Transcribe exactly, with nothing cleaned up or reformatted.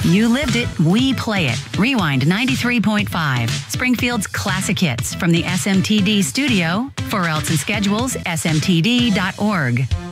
You lived it, we play it. Rewind ninety-three point five, Springfield's classic hits from the S M T D studio. For else and schedules, S M T D dot org.